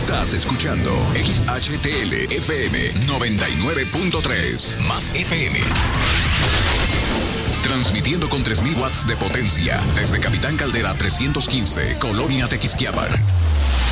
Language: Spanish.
Estás escuchando XHTL FM 99.3 más FM. Transmitiendo con 3000 watts de potencia desde Capitán Caldera 315, Colonia Tequisquiapan.